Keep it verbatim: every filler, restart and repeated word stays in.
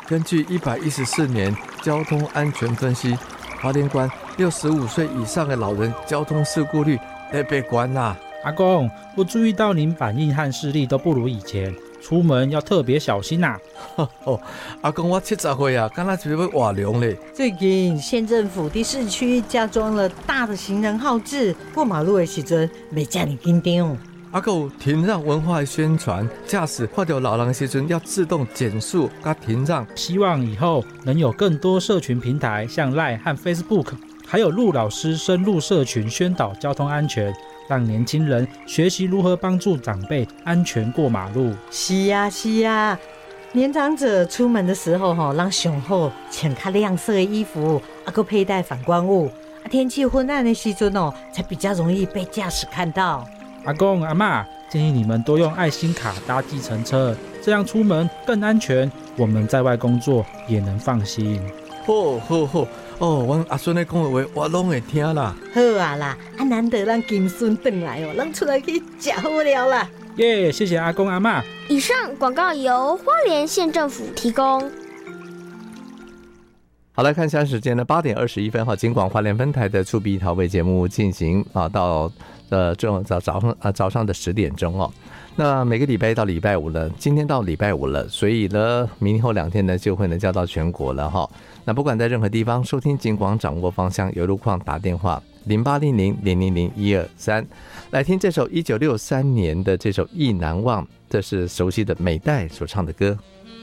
根据一百一十四年交通安全分析，花莲县六十五岁以上的老人交通事故率特别高啦。 阿公，我注意到您反应和视力都不如以前，出门要特别小心啊。 哦，阿公我七十岁啊，刚才就要活龙嘞。 最近县政府在市区加装了大的行人号志，过马路的时阵袂这么紧张。 还有停让文化的宣传，驾驶看到老人的时阵要自动减速加停让。 希望以后能有更多社群平台，像 LINE 和 Facebook， 还有陆老师深入社群宣导交通安全，让年轻人学习如何帮助长辈安全过马路。 是啊是啊，年长者出门的时候吼，让上好穿较亮色的衣服，还有佩戴反光物。天气昏暗的时阵哦，才比较容易被驾驶看到。 阿公阿嬷，建议你们多用爱心卡搭计程车，这样出门更安全，我们在外工作也能放心。 好好好，哦，阮阿孙咧讲的话，我拢会听啦。 好啊啦，啊难得咱金孙回来哦，咱出来去吃好料啦。 耶、yeah, 谢谢阿公阿嬷。 以上广告由花莲县政府提供。 好，来看现在时间呢，八点二十一分哈，金广花莲分台的触鼻桃味节目进行啊，到呃这早早上啊早上的十点钟哦。那每个礼拜到礼拜五了，今天到礼拜五了，所以呢，明后两天呢就会呢交到全国了哈。那不管在任何地方收听金广，掌握方向，有路况打电话零八零零零零零一二三，来听这首一九六三年的这首《忆难忘》，这是熟悉的美代所唱的歌。